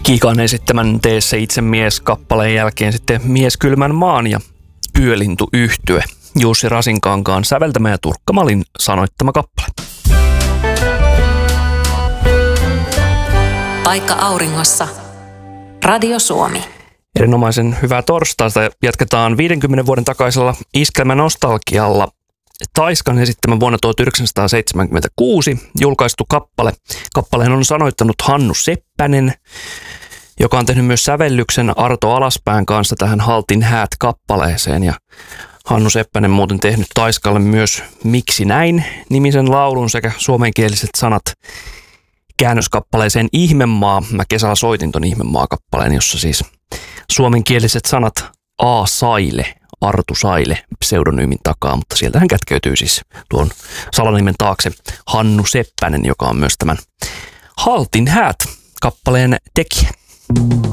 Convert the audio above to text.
Kikan esittämän Tee se itse mies -kappaleen jälkeen sitten Mies kylmän maan ja Yölintu -yhtye. Jussi Rasinkankaan säveltämä ja Turkka Malin sanoittama kappale. Paikka auringossa. Radio Suomi. Erinomaisen hyvää torstaista. Jatketaan 50 vuoden takaisella iskelmänostalgialla. Taiskan esittämä vuonna 1976 julkaistu kappale. Kappaleen on sanoittanut Hannu Seppänen, joka on tehnyt myös sävellyksen Arto Alaspään kanssa tähän Haltin häät -kappaleeseen. Ja Hannu Seppänen muuten tehnyt Taiskalle myös Miksi näin -nimisen laulun sekä suomenkieliset sanat käännöskappaleeseen Ihmemaa. Mä kesällä soitin ton Ihmemaa-kappaleen, jossa siis suomenkieliset sanat A. Saile, Artu Saile pseudonyymin takaa, mutta sieltähän kätkeytyy siis tuon salanimen taakse Hannu Seppänen, joka on myös tämän Haltin häät -kappaleen tekijä.